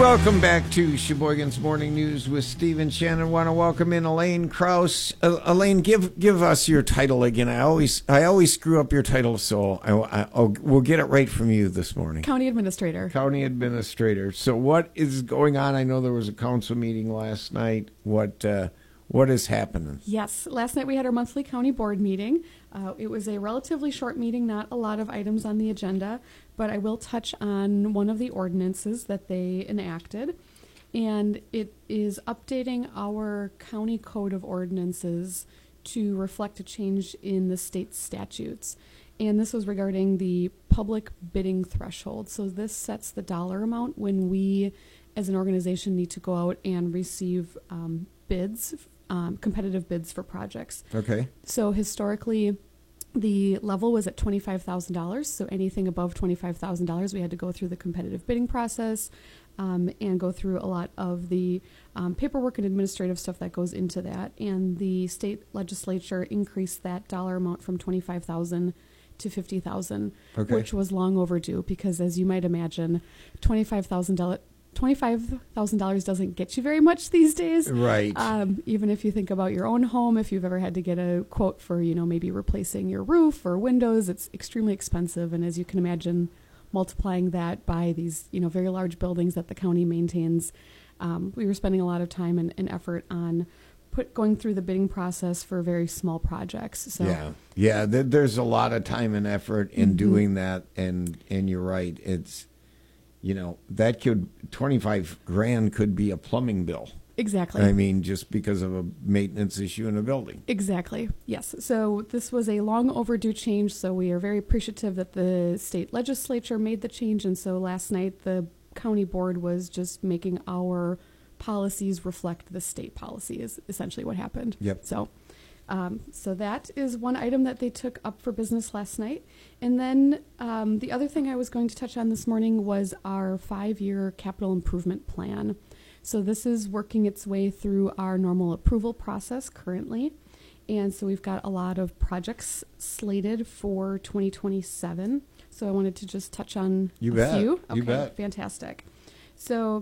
Welcome back to Sheboygan's Morning News with Steve and Shannon. Want to welcome in Elaine Krause. Elaine, give us your title again. I always screw up your title, so we'll get it right from you this morning. County Administrator. County Administrator. So what is going on? I know there was a council meeting last night. What is happening? Yes, last night we had our monthly county board meeting. It was a relatively short meeting, not a lot of items on the agenda, but I will touch on one of the ordinances that they enacted, and it is updating our county code of ordinances to reflect a change in the state statutes. And this was regarding the public bidding threshold. So this sets the dollar amount when we, as an organization, need to go out and receive bids, competitive bids for projects. Okay. So historically, the level was at $25,000. So anything above $25,000, we had to go through the competitive bidding process and go through a lot of the paperwork and administrative stuff that goes into that. And the state legislature increased that dollar amount from $25,000 to $50,000, okay, which was long overdue because, as you might imagine, $25,000 doesn't get you very much these days. Right. Even if you think about your own home, if you've ever had to get a quote for, maybe replacing your roof or windows, it's extremely expensive. And as you can imagine, multiplying that by these, very large buildings that the county maintains, we were spending a lot of time and effort on going through the bidding process for very small projects. So yeah, there's a lot of time and effort in doing that, and you're right. It's that $25,000 could be a plumbing bill. Exactly. I mean, just because of a maintenance issue in a building. Exactly. Yes. So this was a long overdue change. So we are very appreciative that the state legislature made the change. And so last night, the county board was just making our policies reflect the state policy is essentially what happened. Yep. So that is one item that they took up for business last night. And then the other thing I was going to touch on this morning was our 5-year capital improvement plan. So this is working its way through our normal approval process currently. And so we've got a lot of projects slated for 2027. So I wanted to just touch on a few. Okay, you bet. Fantastic. So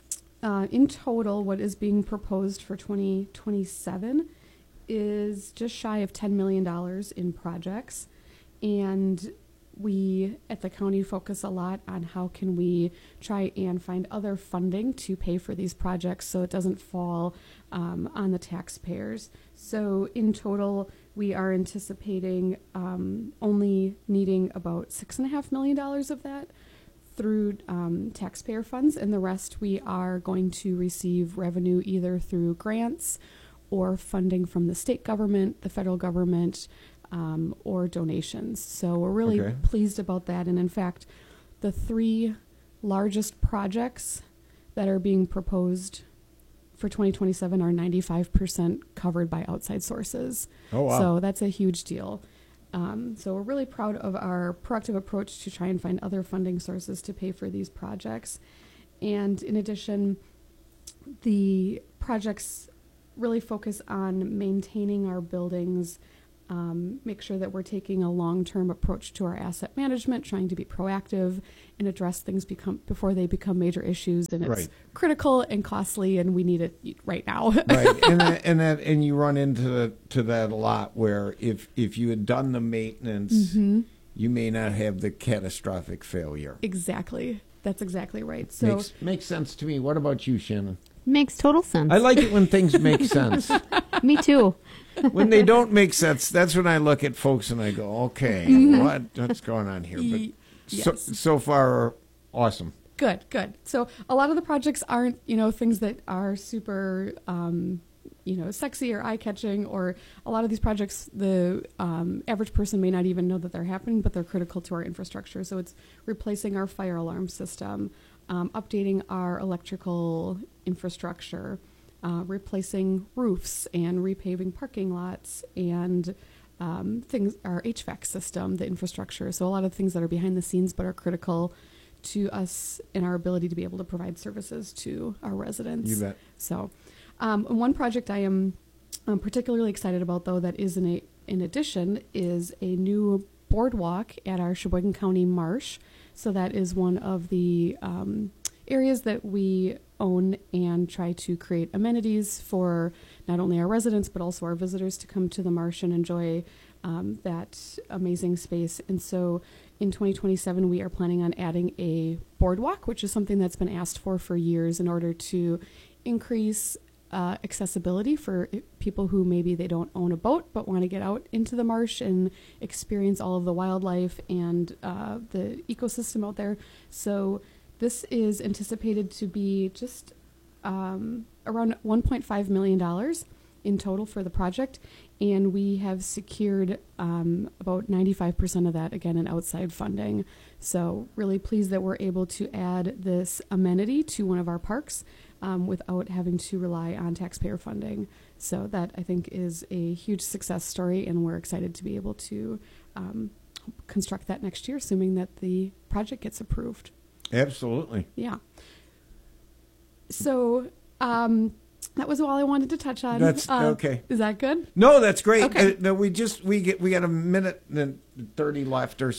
in total, what is being proposed for 2027 is just shy of $10 million in projects. And we at the county focus a lot on how can we try and find other funding to pay for these projects so it doesn't fall on the taxpayers. So in total, we are anticipating only needing about $6.5 million of that through taxpayer funds, and the rest we are going to receive revenue either through grants or funding from the state government, the federal government, or donations. So we're really pleased about that. And in fact, the 3 largest projects that are being proposed for 2027 are 95% covered by outside sources. Oh, wow. So that's a huge deal. So we're really proud of our proactive approach to try and find other funding sources to pay for these projects. And in addition, the projects really focus on maintaining our buildings, make sure that we're taking a long-term approach to our asset management, trying to be proactive and address things before they become major issues. And it's critical and costly, and we need it right now. Right, and you run into that a lot, where if you had done the maintenance, you may not have the catastrophic failure. Exactly. That's exactly right. So makes sense to me. What about you, Shannon? Makes total sense. I like it when things make sense. Me too. When they don't make sense, that's when I look at folks and I go, okay, what's going on here? But so far, awesome. Good. So a lot of the projects aren't, things that are super, sexy or eye-catching, or a lot of these projects, the average person may not even know that they're happening, but they're critical to our infrastructure. So it's replacing our fire alarm system, updating our electrical infrastructure, replacing roofs and repaving parking lots, and our HVAC system, the infrastructure. So a lot of things that are behind the scenes but are critical to us in our ability to be able to provide services to our residents. You bet. So one project I am particularly excited about, though, that is in addition, is a new boardwalk at our Sheboygan County Marsh. So that is one of the areas that we own and try to create amenities for not only our residents but also our visitors to come to the marsh and enjoy that amazing space. And so in 2027, we are planning on adding a boardwalk, which is something that's been asked for years in order to increase accessibility for people who maybe they don't own a boat but want to get out into the marsh and experience all of the wildlife and the ecosystem out there. So this is anticipated to be just around $1.5 million in total for the project, and we have secured about 95% of that, again, in outside funding. So really pleased that we're able to add this amenity to one of our parks without having to rely on taxpayer funding. So that, I think, is a huge success story, and we're excited to be able to construct that next year, assuming that the project gets approved. Absolutely. Yeah. So that was all I wanted to touch on. That's okay. Is that good? No, that's great. Okay. No, we got a minute and 30 left or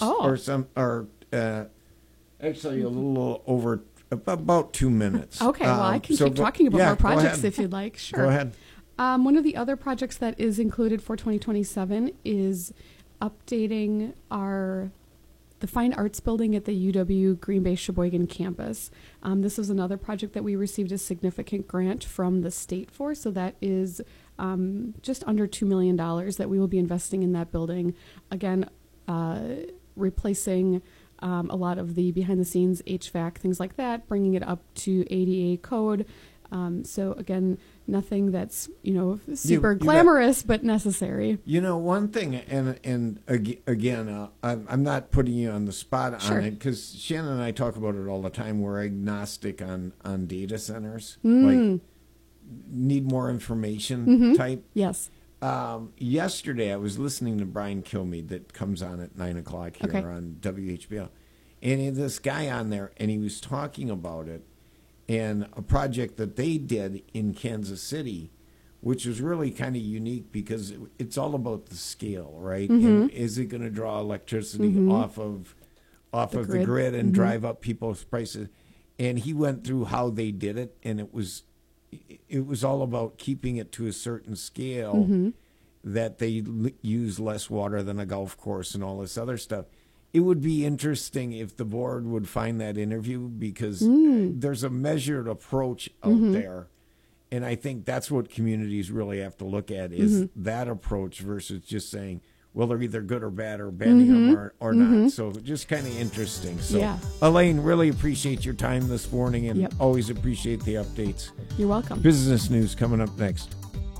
actually a little over about 2 minutes. Okay, well, I can keep talking about more projects if you'd like. Sure. Go ahead. One of the other projects that is included for 2027 is updating the Fine Arts Building at the UW Green Bay Sheboygan campus. This is another project that we received a significant grant from the state for, so that is just under $2 million that we will be investing in that building. Again, replacing a lot of the behind-the-scenes HVAC, things like that, bringing it up to ADA code. So again, nothing that's super glamorous, but necessary. One thing, and again, I'm not putting you on the spot on it, because Shannon and I talk about it all the time. We're agnostic on data centers, like need more information type. Yes. Yesterday, I was listening to Brian Kilmeade that comes on at 9:00 here on WHBL, and he had this guy on there, and he was talking about it. And a project that they did in Kansas City, which was really kind of unique because it's all about the scale, right? And is it going to draw electricity off of the grid and drive up people's prices? And he went through how they did it, and it was all about keeping it to a certain scale that they use less water than a golf course and all this other stuff. It would be interesting if the board would find that interview, because there's a measured approach out there. And I think that's what communities really have to look at is that approach versus just saying, well, they're either good or bad or banning them or not. So just kind of interesting. So, Elaine, really appreciate your time this morning and always appreciate the updates. You're welcome. Business news coming up next.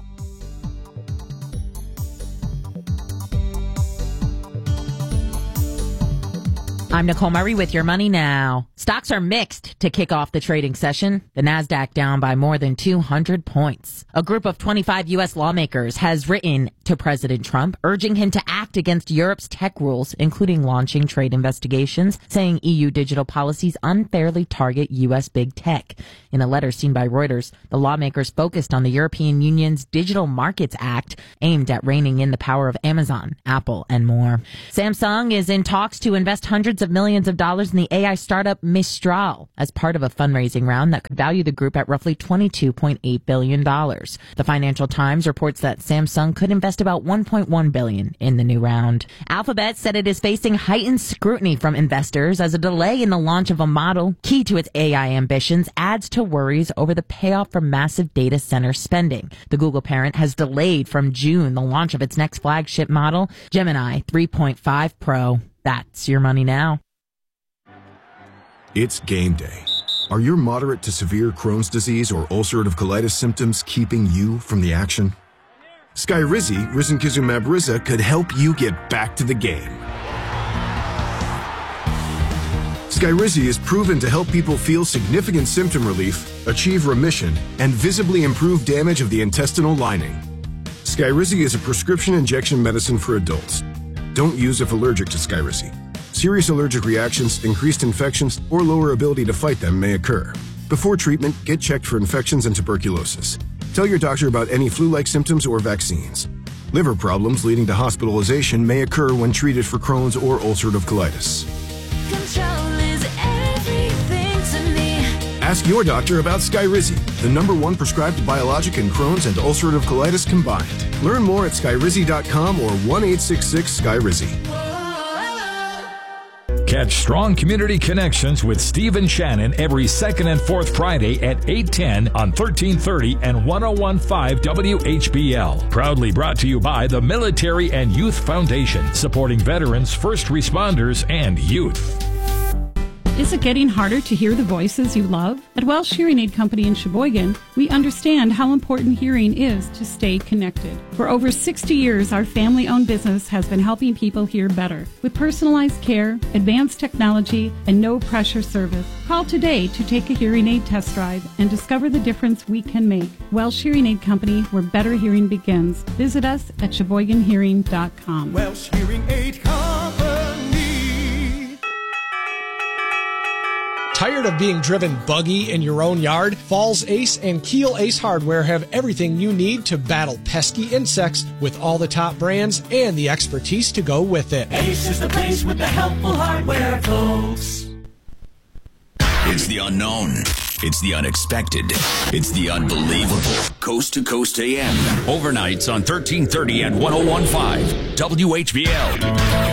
I'm Nicole Murray with Your Money Now. Stocks are mixed to kick off the trading session. The Nasdaq down by more than 200 points. A group of 25 U.S. lawmakers has written to President Trump, urging him to act against Europe's tech rules, including launching trade investigations, saying EU digital policies unfairly target U.S. big tech. In a letter seen by Reuters, the lawmakers focused on the European Union's Digital Markets Act, aimed at reining in the power of Amazon, Apple, and more. Samsung is in talks to invest hundreds of millions of dollars in the AI startup Mistral as part of a fundraising round that could value the group at roughly $22.8 billion. The Financial Times reports that Samsung could invest about $1.1 billion in the new round. Alphabet said it is facing heightened scrutiny from investors as a delay in the launch of a model key to its AI ambitions adds to worries over the payoff from massive data center spending. The Google parent has delayed from June the launch of its next flagship model, Gemini 3.5 Pro. That's Your Money Now. It's game day. Are your moderate to severe Crohn's disease or ulcerative colitis symptoms keeping you from the action? Skyrizi, risankizumab Riza, could help you get back to the game. Skyrizi is proven to help people feel significant symptom relief, achieve remission, and visibly improve damage of the intestinal lining. Skyrizi is a prescription injection medicine for adults. Don't use if allergic to Skyrizi. Serious allergic reactions, increased infections, or lower ability to fight them may occur. Before treatment, get checked for infections and tuberculosis. Tell your doctor about any flu-like symptoms or vaccines. Liver problems leading to hospitalization may occur when treated for Crohn's or ulcerative colitis. Control is everything to me. Ask your doctor about Skyrizi, the #1 prescribed biologic in Crohn's and ulcerative colitis combined. Learn more at skyrizi.com or 1-866-SKYRIZI. Catch Strong Community Connections with Steve and Shannon every second and fourth Friday at 8:10 on 1330 and 101.5 WHBL. Proudly brought to you by the Military and Youth Foundation, supporting veterans, first responders, and youth. Is it getting harder to hear the voices you love? At Welsh Hearing Aid Company in Sheboygan, we understand how important hearing is to stay connected. For over 60 years, our family-owned business has been helping people hear better with personalized care, advanced technology, and no-pressure service. Call today to take a hearing aid test drive and discover the difference we can make. Welsh Hearing Aid Company, where better hearing begins. Visit us at SheboyganHearing.com. Welsh Hearing Aid Company. Tired of being driven buggy in your own yard? Falls Ace and Keel Ace Hardware have everything you need to battle pesky insects with all the top brands and the expertise to go with it. Ace is the place with the helpful hardware, folks. It's the unknown. It's the unexpected. It's the unbelievable. Coast to Coast AM. Overnights on 1330 and 101.5 WHBL.